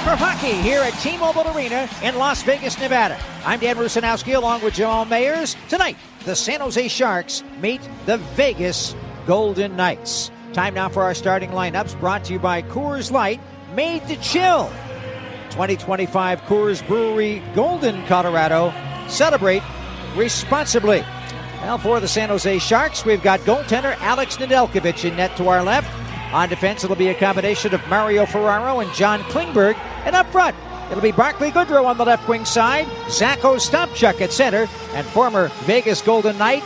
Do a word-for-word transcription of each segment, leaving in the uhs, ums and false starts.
for hockey here at T-Mobile Arena in Las Vegas, Nevada. I'm Dan Rusanowski along with Jamal Mayers. Tonight, the San Jose Sharks meet the Vegas Golden Knights. Time now for our starting lineups, brought to you by Coors Light, made to chill. twenty twenty-five Coors Brewery, Golden, Colorado. Celebrate responsibly. Well, for the San Jose Sharks, we've got goaltender Alex Nedeljkovic in net to our left. On defense, it'll be a combination of Mario Ferraro and John Klingberg. And up front, it'll be Barclay Goodrow on the left wing side, Zach Ostapchuk at center, and former Vegas Golden Knight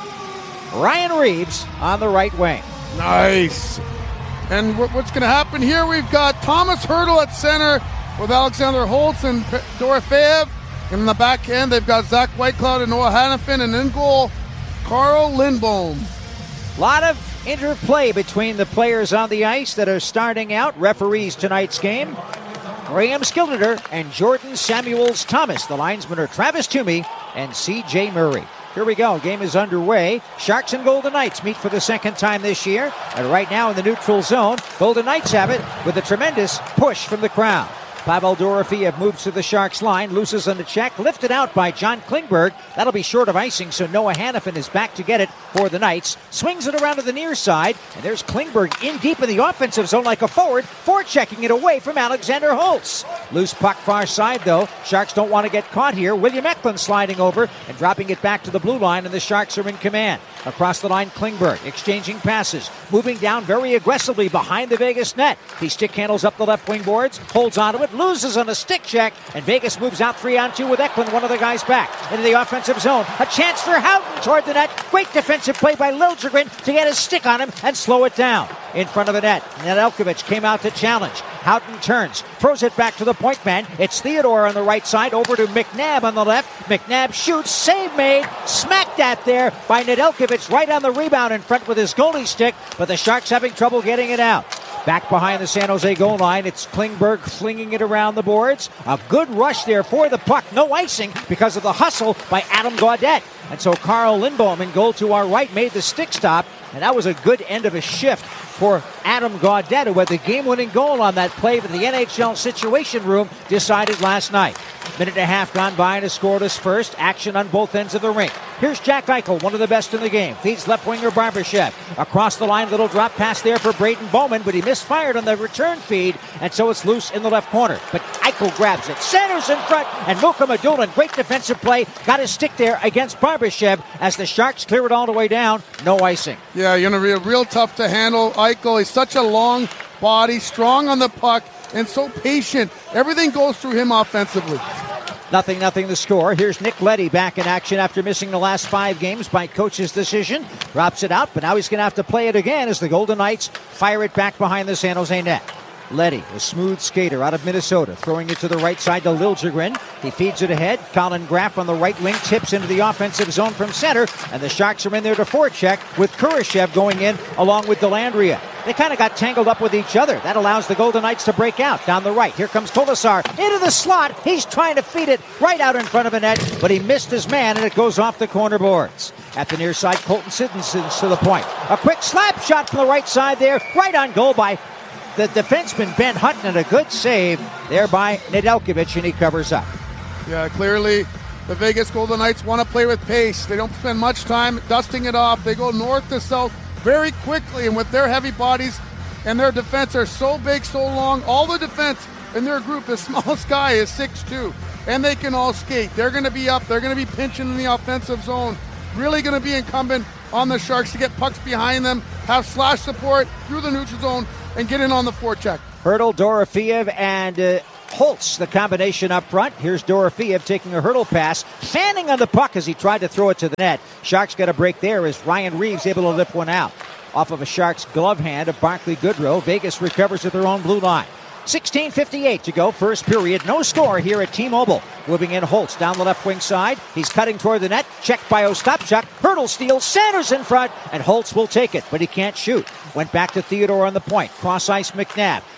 Ryan Reeves on the right wing. Nice. And what's going to happen here, we've got Thomas Hertl at center with Alexander Holtz and Dorofeev. And in the back end, they've got Zach Whitecloud and Noah Hannafin, and in goal, Carl Lindbom. A lot of interplay between the players on the ice that are starting out. Referees tonight's game, Graham Skildater and Jordan Samuels Thomas. The linesmen are Travis Toomey and C J Murray. Here we go. Game is underway. Sharks and Golden Knights meet for the second time this year. And right now in the neutral zone, Golden Knights have it with a tremendous push from the crowd. Pavel Dorofeev moves to the Sharks line, loses on the check, lifted out by John Klingberg. That'll be short of icing, so Noah Hannafin is back to get it for the Knights. Swings it around to the near side, and there's Klingberg in deep in the offensive zone like a forward, forechecking it away from Alexander Holtz. Loose puck far side, though. Sharks don't want to get caught here. William Eklund sliding over and dropping it back to the blue line, and the Sharks are in command. Across the line, Klingberg exchanging passes, moving down very aggressively behind the Vegas net. He stick handles up the left wing boards, holds onto it, loses on a stick check, and Vegas moves out three on two with Eklund, one of the guys back into the offensive zone. A chance for Houghton toward the net. Great defensive play by Liljegren to get his stick on him and slow it down. In front of the net, Nedeljkovic came out to challenge. Houghton turns, throws it back to the point man. It's Theodore on the right side, over to McNabb on the left. McNabb shoots, save made, smacked at there by Nedeljkovic, right on the rebound in front with his goalie stick, but the Sharks having trouble getting it out. Back behind the San Jose goal line, it's Klingberg flinging it around the boards. A good rush there for the puck. No icing because of the hustle by Adam Gaudette. And so Carl Lindbom in goal to our right made the stick stop. And that was a good end of a shift for Adam Gaudette, who had the game-winning goal on that play that the N H L Situation Room decided last night. Minute and a half gone by and a scoreless first. Action on both ends of the rink. Here's Jack Eichel, one of the best in the game. Feeds left winger Barbashev. Across the line, little drop pass there for Braden Bowman, but he misfired on the return feed, and so it's loose in the left corner. But Eichel grabs it, centers in front, and Muka Madulin, great defensive play, got his stick there against Barbashev as the Sharks clear it all the way down. No icing. Yeah, you're going to be real tough to handle. Eichel, he's such a long body, strong on the puck, and so patient. Everything goes through him offensively. Nothing, nothing the score. Here's Nick Leddy back in action after missing the last five games by coach's decision. Drops it out, but now he's going to have to play it again as the Golden Knights fire it back behind the San Jose net. Leddy, a smooth skater out of Minnesota, throwing it to the right side to Liljegren. He feeds it ahead. Colin Graff on the right wing tips into the offensive zone from center, and the Sharks are in there to forecheck with Kurashev going in along with Dellandrea. They kind of got tangled up with each other. That allows the Golden Knights to break out. Down the right, here comes Kolasar into the slot. He's trying to feed it right out in front of the net, but he missed his man, and it goes off the corner boards. At the near side, Colton Sissons to the point. A quick slap shot from the right side there, right on goal by the defenseman Ben Hutton, and a good save there by Nedeljkovic, and he covers up. Yeah, clearly the Vegas Golden Knights want to play with pace. They don't spend much time dusting it off. They go north to south very quickly, and with their heavy bodies and their defense are so big, so long, all the defense in their group, the smallest guy is six two, and they can all skate. They're going to be up. They're going to be pinching in the offensive zone. Really going to be incumbent on the Sharks to get pucks behind them, have slash support through the neutral zone, and get in on the forecheck. Hertl, Dorofeev, and uh, Holtz, the combination up front. Here's Dorofeev taking a Hertl pass, fanning on the puck as he tried to throw it to the net. Sharks got a break there as Ryan Reeves able to lift one out. Off of a Sharks glove hand of Barclay Goodrow. Vegas recovers at their own blue line. sixteen fifty-eight to go, first period. No score here at T-Mobile. Moving in Holtz down the left wing side. He's cutting toward the net. Checked by Ostapchuk. Hertl steals. Sanders in front. And Holtz will take it, but he can't shoot. Went back to Theodore on the point. Cross ice McNabb.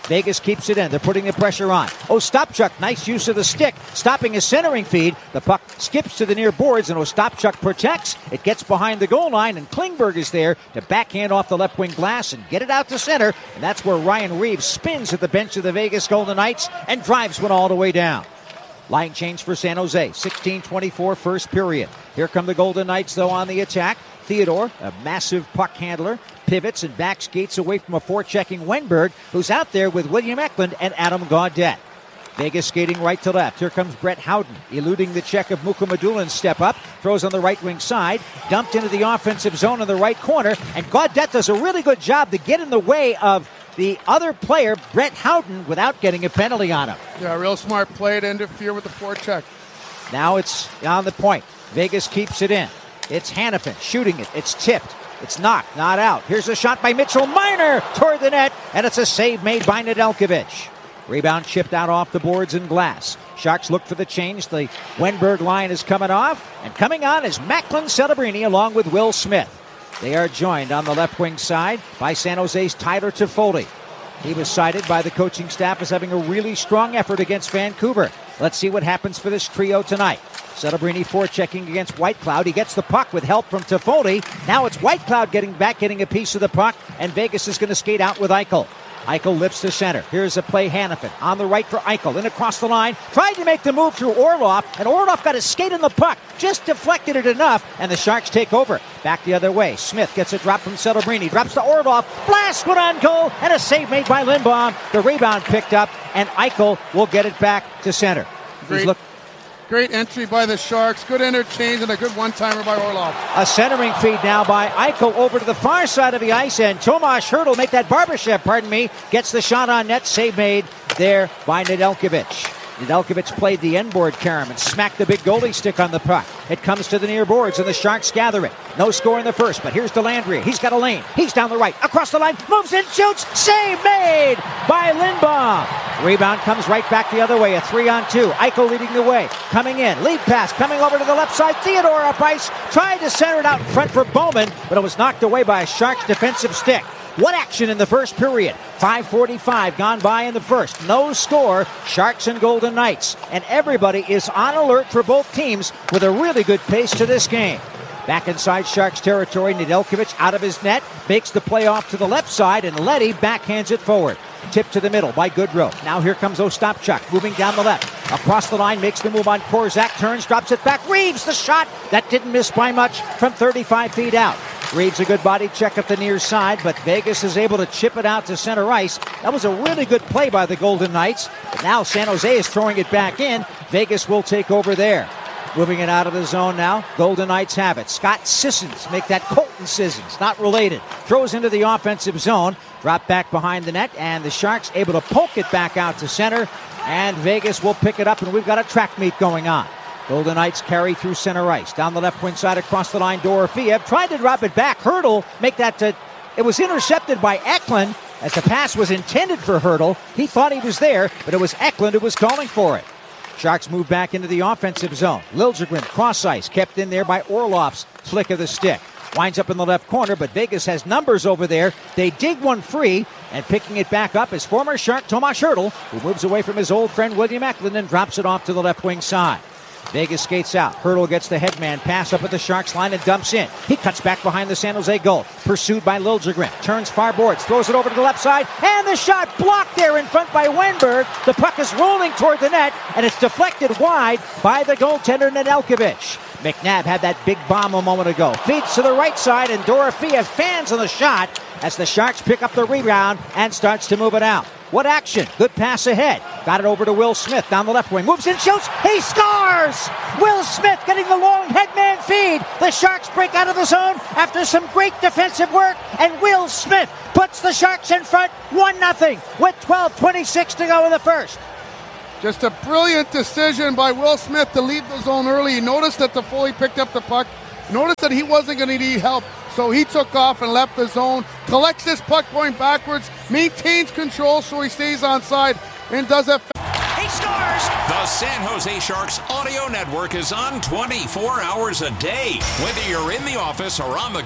Vegas keeps it in. They're putting the pressure on. Ostapchuk, nice use of the stick, stopping his centering feed. The puck skips to the near boards, and Ostapchuk protects. It gets behind the goal line, and Klingberg is there to backhand off the left wing glass and get it out to center. And that's where Ryan Reeves spins at the bench of the Vegas Golden Knights and drives one all the way down. Line change for San Jose. sixteen twenty-four first period. Here come the Golden Knights, though, on the attack. Theodore, a massive puck handler, pivots and back skates away from a forechecking Wenberg, who's out there with William Eklund and Adam Gaudette. Vegas skating right to left. Here comes Brett Howden, eluding the check of Mukhamadulin's step up. Throws on the right wing side. Dumped into the offensive zone in the right corner. And Gaudette does a really good job to get in the way of the other player, Brett Howden, without getting a penalty on him. Yeah, real smart play to interfere with the forecheck. Now it's on the point. Vegas keeps it in. It's Hanifin shooting it. It's tipped. It's knocked, not out. Here's a shot by Mitchell Marner toward the net, and it's a save made by Nedeljkovic. Rebound chipped out off the boards and glass. Sharks look for the change. The Wenberg line is coming off, and coming on is Macklin Celebrini along with Will Smith. They are joined on the left wing side by San Jose's Tyler Toffoli. He was cited by the coaching staff as having a really strong effort against Vancouver. Let's see what happens for this trio tonight. Celebrini forechecking against Whitecloud. He gets the puck with help from Toffoli. Now it's Whitecloud getting back, getting a piece of the puck, and Vegas is going to skate out with Eichel. Eichel lifts to center. Here's a play, Hanifin on the right for Eichel. In across the line. Tried to make the move through Orlov, and Orlov got his skate in the puck. Just deflected it enough, and the Sharks take over. Back the other way. Smith gets a drop from Celebrini. Drops to Orlov. Blast one on goal, and a save made by Lindbaum. The rebound picked up, and Eichel will get it back to center. Great, look- great entry by the Sharks. Good interchange and a good one-timer by Orlov. A centering feed now by Eichel over to the far side of the ice, and Tomas Hertl, make that Barbashev, pardon me, gets the shot on net. Save made there by Nedeljkovic. Nedeljkovic played the end-board carom and smacked the big goalie stick on the puck. It comes to the near boards, and the Sharks gather it. No score in the first, but here's Dellandrea. He's got a lane. He's down the right. Across the line. Moves in, shoots. Save made by Lindbaum. Rebound comes right back the other way. A three-on-two. Eichel leading the way. Coming in. Lead pass coming over to the left side. Theodore up ice. Tried to center it out in front for Bowman, but it was knocked away by a Sharks defensive stick. What action in the first period? five forty-five gone by in the first. No score. Sharks and Golden Knights. And everybody is on alert for both teams with a really good pace to this game. Back inside Sharks territory, Nedeljkovic out of his net, makes the play off to the left side, and Leddy backhands it forward. Tip to the middle by Goodrow. Now here comes Ostapchuk, moving down the left. Across the line, makes the move on Korczak, turns, drops it back. Reeves, the shot! That didn't miss by much from thirty-five feet out. Reeves a good body check at the near side, but Vegas is able to chip it out to center ice. That was a really good play by the Golden Knights. But now San Jose is throwing it back in. Vegas will take over there. Moving it out of the zone now. Golden Knights have it. Scott Sissons, make that Colton Sissons, not related. Throws into the offensive zone. Drop back behind the net, and the Sharks able to poke it back out to center. And Vegas will pick it up, and we've got a track meet going on. Golden Knights carry through center ice. Down the left wing side across the line, Dorofeev tried to drop it back. Hertl make that to, it was intercepted by Eklund as the pass was intended for Hertl. He thought he was there, but it was Eklund who was calling for it. Sharks move back into the offensive zone. Liljegren cross ice, kept in there by Orlov's flick of the stick. Winds up in the left corner, but Vegas has numbers over there. They dig one free, and picking it back up is former Shark Tomas Hertl, who moves away from his old friend William Eklund and drops it off to the left wing side. Vegas skates out. Hertl gets the headman pass up at the Sharks line and dumps in. He cuts back behind the San Jose goal. Pursued by Liljegren. Turns far boards. Throws it over to the left side. And the shot blocked there in front by Wenberg. The puck is rolling toward the net, and it's deflected wide by the goaltender Nedeljkovic. McNabb had that big bomb a moment ago. Feeds to the right side, and Dorofeev fans on the shot as the Sharks pick up the rebound and starts to move it out. What action? Good pass ahead. Got it over to Will Smith down the left wing. Moves in, shoots. He scores! Will Smith getting the long headman feed. The Sharks break out of the zone after some great defensive work, and Will Smith puts the Sharks in front one nothing with twelve twenty-six to go in the first. Just a brilliant decision by Will Smith to leave the zone early. He noticed that Toffoli picked up the puck. Noticed that he wasn't going to need help, so he took off and left the zone. Collects this puck going backwards, maintains control so he stays onside, and does it. He scores! The San Jose Sharks audio network is on twenty-four hours a day. Whether you're in the office or on the